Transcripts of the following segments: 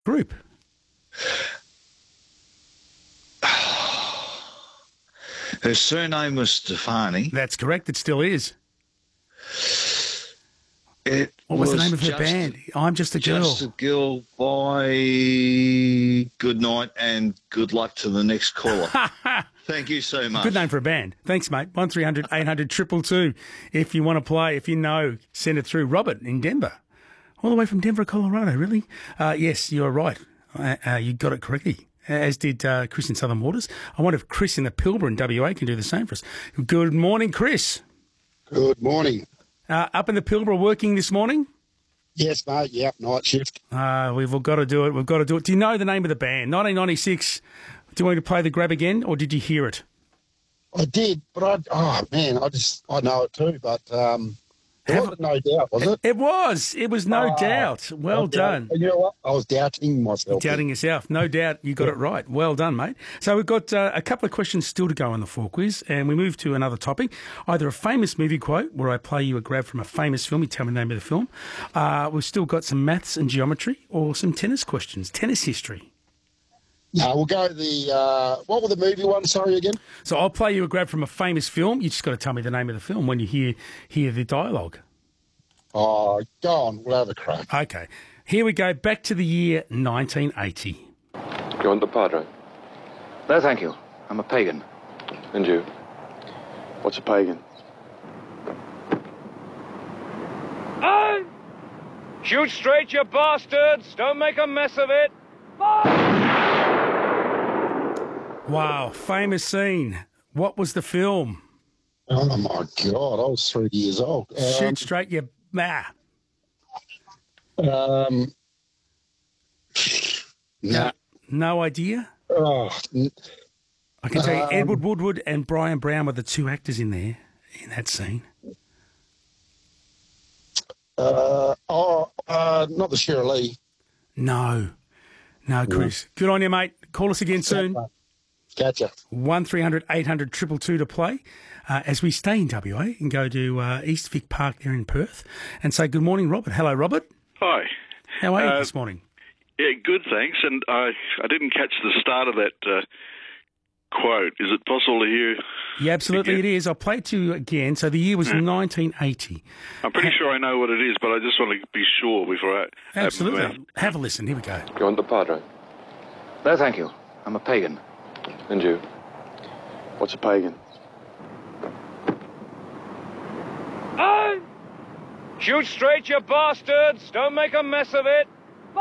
group? Her surname was Stefani. That's correct. It still is. What was the name of her band? I'm Just a Girl. Just a Girl by Good Night and Good Luck to the next caller. Thank you so much. Good name for a band. Thanks, mate. 1300 800 222. If you want to play, if you know, send it through. Robert in Denver. All the way from Denver, Colorado, really? Yes, you're right. You got it correctly, as did Chris in Southern Waters. I wonder if Chris in the Pilbara in WA can do the same for us. Good morning, Chris. Good morning. Up in the Pilbara working this morning? Yes, mate. Yep, night shift. We've all got to do it. We've got to do it. Do you know the name of the band? 1996. Do you want me to play the grab again, or did you hear it? I did, but I know it too, but it wasn't No Doubt, was it? It was. It was No Doubt. Well done. You know what? I was doubting myself. Doubting yourself. No doubt you got it right. Well done, mate. So we've got a couple of questions still to go on the 4 quiz, and we move to another topic, either a famous movie quote, where I play you a grab from a famous film, you tell me the name of the film. We've still got some maths and geometry, or some tennis questions, tennis history. No, we'll go what were the movie ones, sorry, again? So I'll play you a grab from a famous film. You just got to tell me the name of the film when you hear the dialogue. Oh, go on. We'll have a crack. Okay. Here we go. Back to the year 1980. You want the Padre? No, thank you. I'm a pagan. And you? What's a pagan? Hey! Shoot straight, you bastards! Don't make a mess of it! Wow, famous scene. What was the film? Oh, my God. I was 3 years old. Shoot straight, you... No. No idea? Oh, I can tell you Edward Woodward and Brian Brown were the two actors in there, in that scene. not the Sheryl Lee. No, Chris. Good on you, mate. Call us again soon. Gotcha. 1300 800 222 to play. As we stay in WA and go to East Vic Park there in Perth and say good morning, Robert. Hello, Robert. Hi. How are you this morning? Yeah, good, thanks. And I didn't catch the start of that quote. Is it possible to hear? Yeah, absolutely it is. I'll play it to you again. So the year was 1980. I'm pretty sure I know what it is, but I just want to be sure before I... Absolutely. Have a listen. Here we go. You want the Padre? No, thank you. I'm a pagan. And you? What's a pagan? Hey! Shoot straight, you bastards! Don't make a mess of it!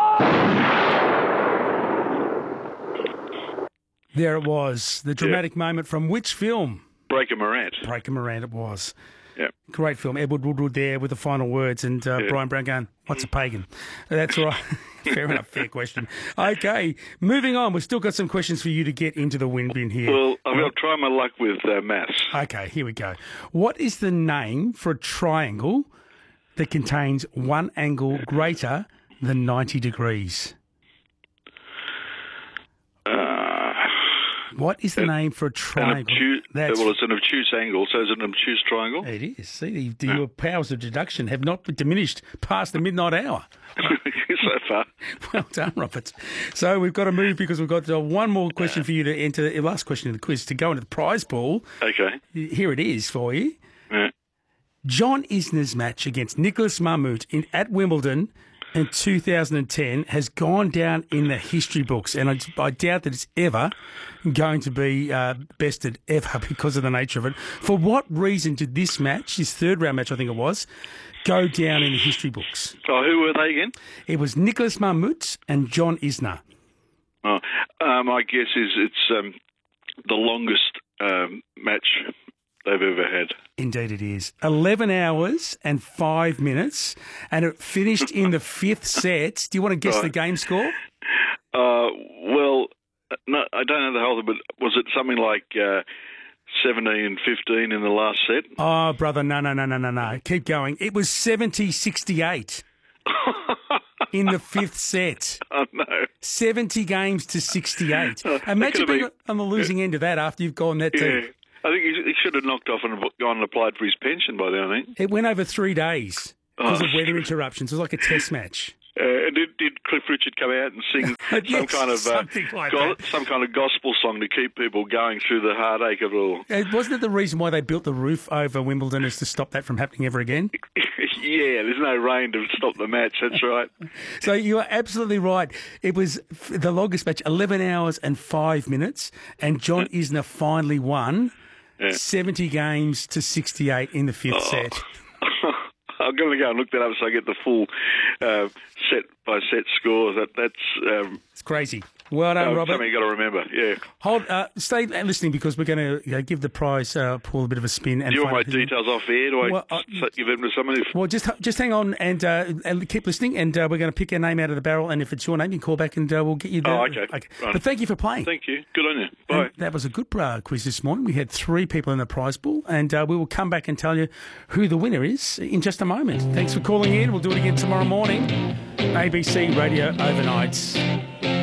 There it was. The dramatic moment from which film? Breaker Morant. Breaker Morant it was. Yeah. Great film. Edward Woodward there with the final words and Brian Brown going, what's a pagan? That's right. Fair enough. Fair question. Okay. Moving on. We've still got some questions for you to get into the wind bin here. Well, I'll try my luck with maths. Okay. Here we go. What is the name for a triangle that contains one angle greater than 90 degrees? What is the name for a triangle? Well, it's an obtuse angle, so it's an obtuse triangle. It is. See, your powers of deduction have not diminished past the midnight hour. So far. Well done, Robert. So we've got to move because we've got one more question for you to enter, the last question of the quiz, to go into the prize pool. Okay. Here it is for you. Yeah. John Isner's match against Nicholas Mahmood at Wimbledon in 2010 has gone down in the history books, and I doubt that it's ever going to be bested ever because of the nature of it. For what reason did this match, his third round match I think it was, go down in the history books? Oh, who were they again? It was Nicholas Mahmood and John Isner. Oh, my guess is it's the longest match they've ever had. Indeed it is. 11 hours and 5 minutes, and it finished in the fifth set. Do you want to guess the game score? Well, no, I don't know the whole thing, but was it something like 17-15 in the last set? Oh, brother, no. Keep going. It was 70-68 in the fifth set. Oh, no. 70 games to 68. Imagine being on the losing end of that after you've gone that deep. I think he should have knocked off and gone and applied for his pension by then, I think. It went over 3 days because of weather interruptions. It was like a test match. Did Cliff Richard come out and sing Yes, something like that. some kind of gospel song to keep people going through the heartache of it all? Wasn't it the reason why they built the roof over Wimbledon is to stop that from happening ever again? Yeah, there's no rain to stop the match. That's right. So you are absolutely right. It was the longest match, 11 hours and 5 minutes, and John Isner finally won 70 games to 68 in the fifth set. I'm going to go and look that up so I get the full set-by-set scores. That's it's crazy. Well done, Robert. Something you got to remember. Yeah. Stay listening because we're going to give the prize pool a bit of a spin. And do you want my details off air? Do I give them to someone? Well, just hang on and keep listening, and we're going to pick a name out of the barrel. And if it's your name, you call back and we'll get you there. Oh, okay. Right. But thank you for playing. Thank you. Good on you. Bye. And that was a good quiz this morning. We had 3 people in the prize pool, and we will come back and tell you who the winner is in just a moment. Thanks for calling in. We'll do it again tomorrow morning. ABC Radio Overnights.